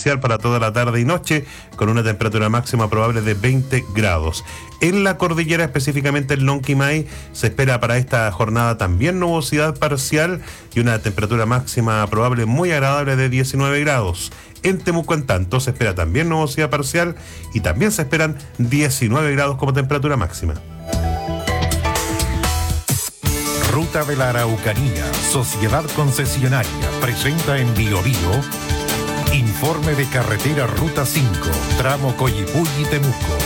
parcial para toda la tarde y noche, con una temperatura máxima probable de 20 grados. En la cordillera, específicamente en Lonquimay, se espera para esta jornada también nubosidad parcial y una temperatura máxima probable muy agradable de 19 grados. En Temuco, en tanto, se espera también nubosidad parcial y también se esperan 19 grados como temperatura máxima. Ruta de la Araucanía, Sociedad Concesionaria, presenta en Biobío informe de carretera Ruta 5, tramo Coyipulli-Temuco.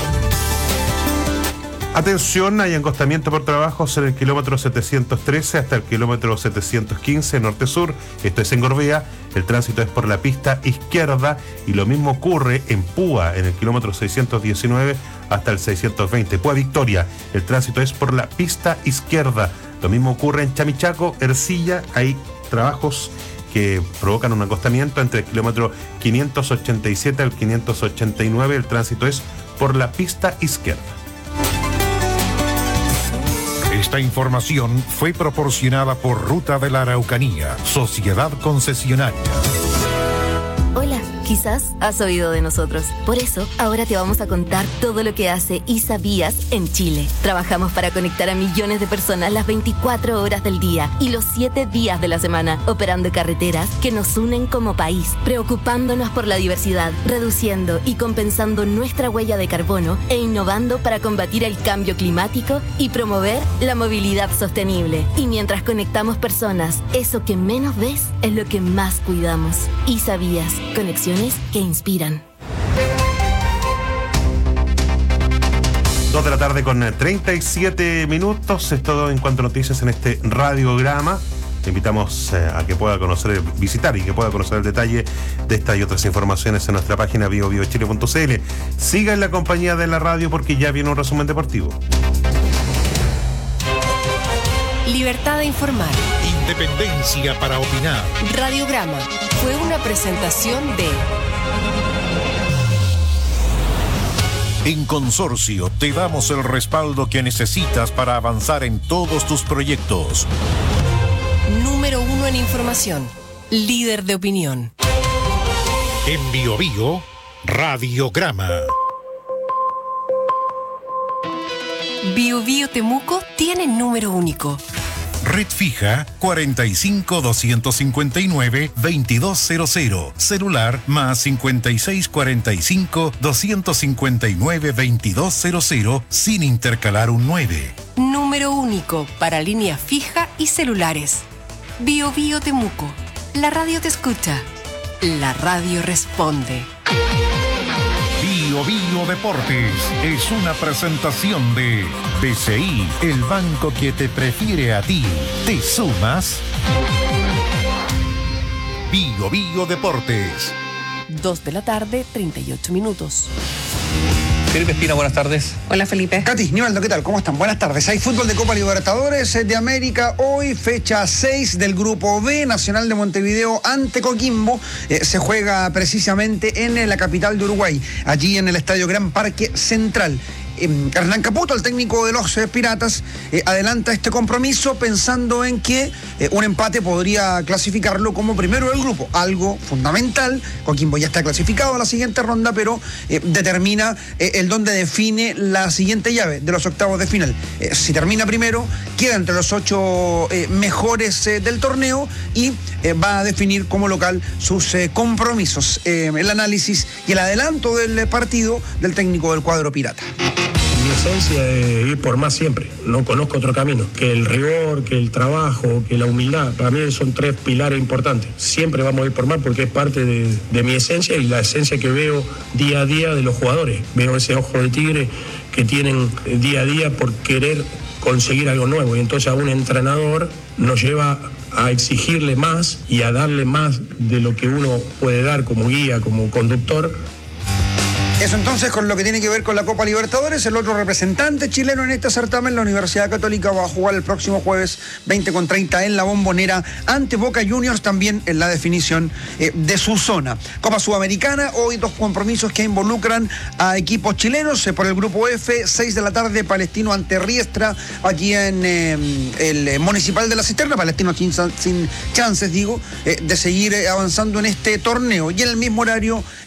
Atención, hay encostamiento por trabajos en el kilómetro 713 hasta el kilómetro 715 norte-sur, esto es en Gorbea. El tránsito es por la pista izquierda y lo mismo ocurre en Púa, en el kilómetro 619 hasta el 620. Púa Victoria, el tránsito es por la pista izquierda. Lo mismo ocurre en Chamichaco, Ercilla, hay trabajos que provocan un acostamiento entre el kilómetro 587 al 589, el tránsito es por la pista izquierda. Esta información fue proporcionada por Ruta de la Araucanía, Sociedad Concesionaria. Hola, quizás has oído de nosotros. Por eso, ahora te vamos a contar todo lo que hace ISA Vías en Chile. Trabajamos para conectar a millones de personas las 24 horas del día y los 7 días de la semana, operando carreteras que nos unen como país, preocupándonos por la diversidad, reduciendo y compensando nuestra huella de carbono e innovando para combatir el cambio climático y promover la movilidad sostenible. Y mientras conectamos personas, eso que menos ves es lo que más cuidamos. ISA Vías. Conexiones que inspiran. 2 de la tarde con 37 minutos. Es todo en cuanto a noticias en este radiograma. Te invitamos a que pueda conocer, visitar y que pueda conocer el detalle de estas y otras informaciones en nuestra página biobiochile.cl. Siga en la compañía de la radio porque ya viene un resumen deportivo. Libertad de informar. Independencia para opinar. Radiograma fue una presentación de... En Consorcio te damos el respaldo que necesitas para avanzar en todos tus proyectos. Número 1 en información. Líder de opinión. En Biobío, Radiograma. Biobío Temuco tiene número único. Red fija 45-259-2200. Celular más 5645-259-2200 sin intercalar un 9. Número único para línea fija y celulares. Biobío Temuco. La radio te escucha. La radio responde. Biobío Deportes es una presentación de BCI, el banco que te prefiere a ti. ¿Te sumas? Biobío Deportes. 2 de la tarde, 38 minutos. Felipe Espina, buenas tardes. Hola, Felipe. Katy, Nivaldo, ¿qué tal? ¿Cómo están? Buenas tardes. Hay fútbol de Copa Libertadores de América. Hoy, fecha 6 del Grupo B, Nacional de Montevideo ante Coquimbo. Se juega precisamente en la capital de Uruguay, allí en el Estadio Gran Parque Central. Hernán Caputo, el técnico de los Piratas, adelanta este compromiso pensando en que un empate podría clasificarlo como primero del grupo, algo fundamental. Coquimbo ya está clasificado a la siguiente ronda, pero determina el donde define la siguiente llave de los octavos de final. Si termina primero, queda entre los 8 mejores del torneo y va a definir como local sus compromisos. El análisis y el adelanto del partido del técnico del cuadro pirata. Mi esencia es ir por más siempre, no conozco otro camino, que el rigor, que el trabajo, que la humildad, para mí son 3 pilares importantes. Siempre vamos a ir por más porque es parte de mi esencia y la esencia que veo día a día de los jugadores. Veo ese ojo de tigre que tienen día a día por querer conseguir algo nuevo y entonces a un entrenador nos lleva a exigirle más y a darle más de lo que uno puede dar como guía, como conductor. Eso entonces con lo que tiene que ver con la Copa Libertadores. El otro representante chileno en este certamen, la Universidad Católica, va a jugar el próximo jueves 20:30 en la Bombonera ante Boca Juniors, también en la definición de su zona. Copa Sudamericana, hoy 2 compromisos que involucran a equipos chilenos. Por el grupo F, 6 de la tarde, Palestino ante Riestra, aquí en el Municipal de la Cisterna. Palestino sin chances, de seguir avanzando en este torneo. Y en el mismo horario,